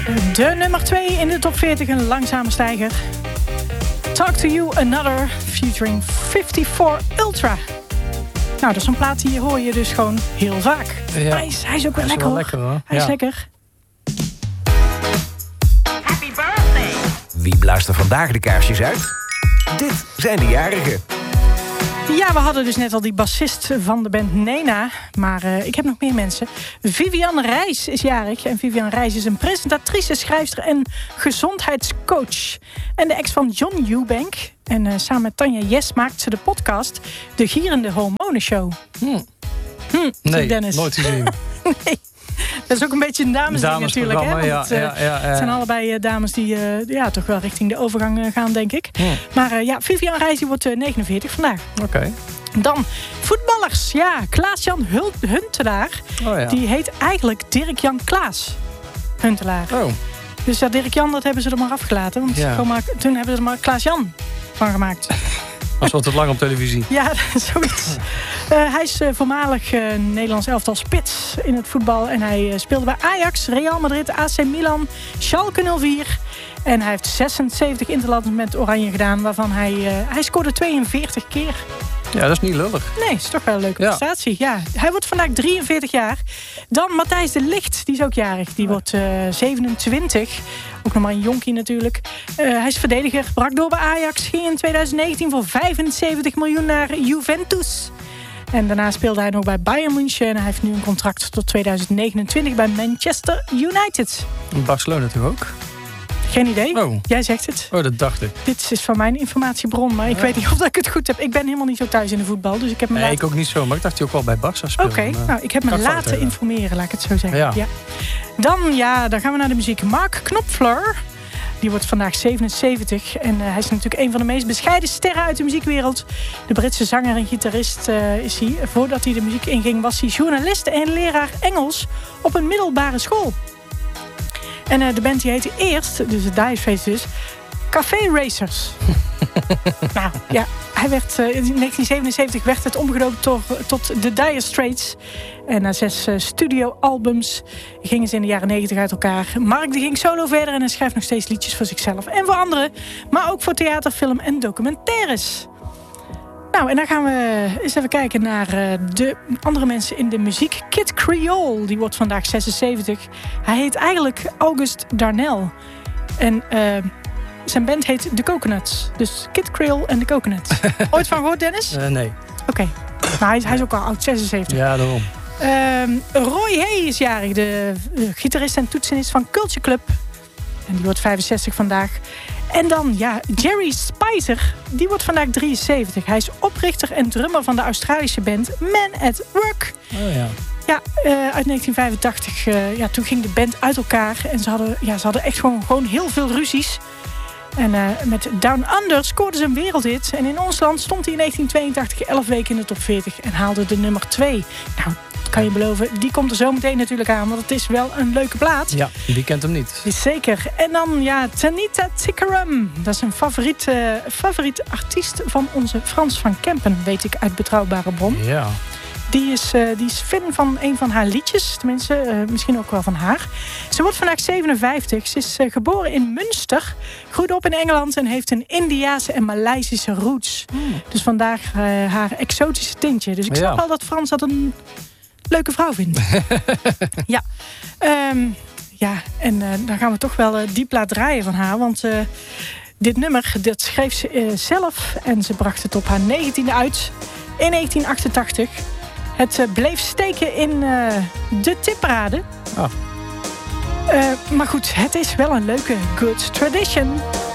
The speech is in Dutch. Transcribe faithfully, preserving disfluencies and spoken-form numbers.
De nummer twee in de top veertig, een langzame stijger. Talk to You Another, featuring vijfenvijftig Ultra. Nou, dat is een plaat die hoor je dus gewoon heel vaak. Ja. Hij, is, hij is ook wel lekker, hoor. lekker hoor. Hij ja. is lekker. Happy birthday! Wie blaast er vandaag de kaarsjes uit? Dit zijn de jarigen. Ja, we hadden dus net al die bassist van de band Nena. Maar uh, ik heb nog meer mensen. Vivian Reis is jarig. En Vivian Reis is een presentatrice, schrijfster en gezondheidscoach. En de ex van John Eubank. En uh, samen met Tanja Jes maakt ze de podcast De Gierende Hormonenshow. Hm. Hm, nee, Dennis. nooit gezien. Nee. Dat is ook een beetje een damesding natuurlijk. Hè? Want, ja, ja, ja, ja. Het zijn allebei uh, dames die uh, ja, toch wel richting de overgang uh, gaan, denk ik. Hmm. Maar uh, ja, Vivian Reis die wordt uh, negenenveertig vandaag. Oké. Okay. Dan voetballers. Ja, Klaas-Jan Huntelaar. Oh, ja. Die heet eigenlijk Dirk-Jan Klaas Huntelaar. Oh. Dus ja, Dirk-Jan, dat hebben ze er maar afgelaten. Want ja. gewoon maar, toen hebben ze er maar Klaas-Jan van gemaakt. Was wel te lang op televisie. Ja, zoiets. Uh, hij is uh, voormalig uh, Nederlands elftal spits in het voetbal. En hij uh, speelde bij Ajax, Real Madrid, A C Milan, Schalke nul vier. En hij heeft zesenzeventig interlands met Oranje gedaan. Waarvan hij, uh, hij scoorde tweeënveertig keer. Ja, dat is niet lullig. Nee, is toch wel een leuke ja. prestatie. Ja, hij wordt vandaag drieënveertig jaar. Dan Matthijs de Ligt, die is ook jarig. Die wordt uh, zevenentwintig. Ook nog maar een jonkie natuurlijk. Uh, hij is verdediger, brak door bij Ajax. Ging in twintig negentien voor vijfenzeventig miljoen naar Juventus. En daarna speelde hij nog bij Bayern München. En hij heeft nu een contract tot twintig negenentwintig bij Manchester United. Barcelona toch ook? Geen idee. Oh. Jij zegt het. Oh, dat dacht ik. Dit is van mijn informatiebron, maar ik ja. weet niet of dat ik het goed heb. Ik ben helemaal niet zo thuis in de voetbal, dus ik heb me Nee, laten... ik ook niet zo, maar ik dacht hij ook wel bij Barça speelde. Oké, okay. nou, ik heb me laten informeren, laat ik het zo zeggen. Ja. Ja. Dan, ja, dan gaan we naar de muziek. Mark Knopfler, die wordt vandaag zevenenzeventig. En uh, hij is natuurlijk een van de meest bescheiden sterren uit de muziekwereld. De Britse zanger en gitarist uh, is hij. Voordat hij de muziek inging, was hij journalist en leraar Engels op een middelbare school. En uh, de band die heette eerst, dus het Dire Straits dus, Café Racers. Nou, ja, hij werd, uh, in negentien zevenenzeventig werd het omgedoopt tot, tot de Dire Straits. En na zes uh, studioalbums gingen ze in de jaren negentig uit elkaar. Mark die ging solo verder en hij schrijft nog steeds liedjes voor zichzelf en voor anderen. Maar ook voor theater, film en documentaires. Nou, en dan gaan we eens even kijken naar uh, de andere mensen in de muziek. Kid Creole, die wordt vandaag zesenzeventig. Hij heet eigenlijk August Darnell. En uh, zijn band heet The Coconuts. Dus Kid Creole en The Coconuts. Ooit van gehoord, Dennis? Uh, nee. Oké. Okay. Maar hij is, hij is ook al oud, zesenzeventig. Ja, daarom. Uh, Roy Hay is jarig, de uh, gitarist en toetsenist van Culture Club. En die wordt vijfenzestig vandaag. En dan, ja, Jerry Spicer, die wordt vandaag drieënzeventig. Hij is oprichter en drummer van de Australische band Man at Work. Oh ja. Ja, uh, uit negentien vijfentachtig, uh, ja, toen ging de band uit elkaar. En ze hadden, ja, ze hadden echt gewoon, gewoon heel veel ruzies. En uh, met Down Under scoorden ze een wereldhit. En in ons land stond hij in negentien tweeëntachtig elf weken in de top veertig. En haalde de nummer twee. Nou, kan je beloven, die komt er zo meteen natuurlijk aan. Want het is wel een leuke plaat. Ja, wie kent hem niet? Zeker. En dan, ja, Tanita Tikaram. Dat is een favoriet, uh, favoriet artiest van onze Frans van Kempen. Weet ik uit betrouwbare bron. Ja. Die is, uh, die is fan van een van haar liedjes. Tenminste, uh, misschien ook wel van haar. Ze wordt vandaag zevenenvijftig. Ze is uh, geboren in Münster. Groeide op in Engeland en heeft een Indiase en Maleisische roots. Mm. Dus vandaag uh, haar exotische tintje. Dus ik snap ja. wel dat Frans dat een leuke vrouw vindt. ja. Um, ja, en uh, dan gaan we toch wel uh, diep laten draaien van haar. Want uh, dit nummer, dat schreef ze uh, zelf. En ze bracht het op haar negentiende uit. In negentien achtentachtig. Het uh, bleef steken in uh, de tipparade. Oh. Uh, maar goed, het is wel een leuke Good Tradition.